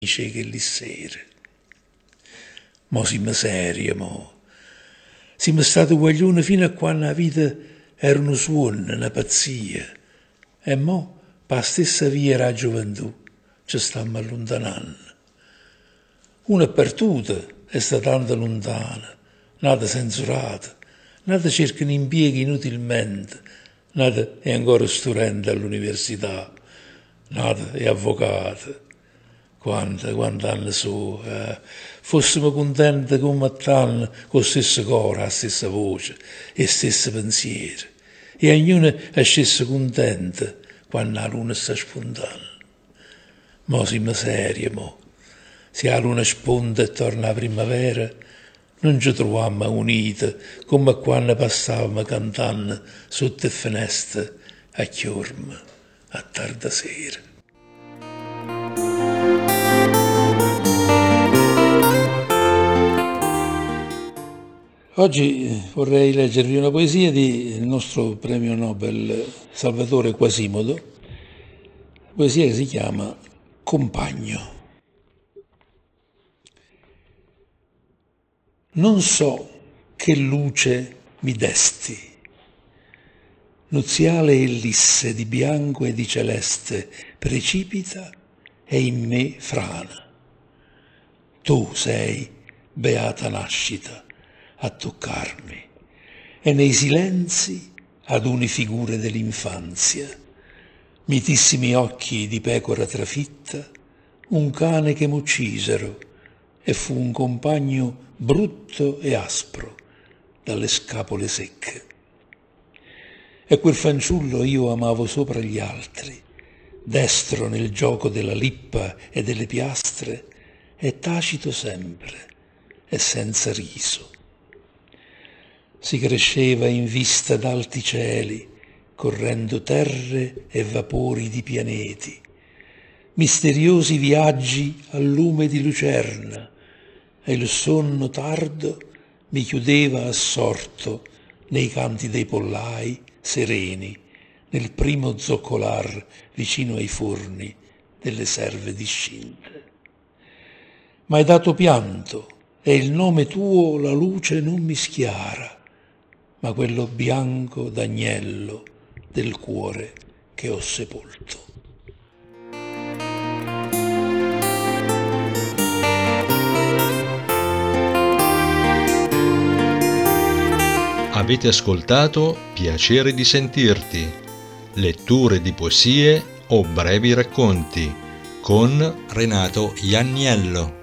dice che lì sera. Mo siamo serio, mo. Siamo stati guaglioni fino a quando la vita era un suono, una pazzia. E mo, per la stessa via della gioventù, ci stiamo allontanando. Una perduta e sta tanto lontana, nata censurata, nata cercano impieghi inutilmente, nata è ancora studente all'università, nata è avvocata. Quanti anni so, fossimo contenti come tanto, con lo stesso cuore, la stessa voce e lo stesso pensiero, e ognuno è sceso contento quando la luna sta spuntando. Mo siamo seri, mo. Se la luna spunta e torna la primavera, non ci troviamo uniti come quando passavamo cantando sotto le finestre a chiorma a tarda sera. Oggi vorrei leggervi una poesia del nostro premio Nobel Salvatore Quasimodo, poesia che si chiama Compagno. Non so che luce mi desti, nuziale ellisse di bianco e di celeste precipita e in me frana. Tu sei, beata nascita, a toccarmi, e nei silenzi aduni figure dell'infanzia, mitissimi occhi di pecora trafitta, un cane che m'uccisero, e fu un compagno brutto e aspro, dalle scapole secche. E quel fanciullo io amavo sopra gli altri, destro nel gioco della lippa e delle piastre, e tacito sempre, e senza riso. Si cresceva in vista d'alti cieli, correndo terre e vapori di pianeti, misteriosi viaggi al lume di lucerna, e il sonno tardo mi chiudeva assorto nei canti dei pollai sereni, nel primo zoccolar vicino ai forni delle serve discinte. M'hai dato pianto, e il nome tuo la luce non mi schiara, ma quello bianco d'agnello del cuore che ho sepolto. Avete ascoltato Piacere di sentirti, letture di poesie o brevi racconti con Renato Ianniello.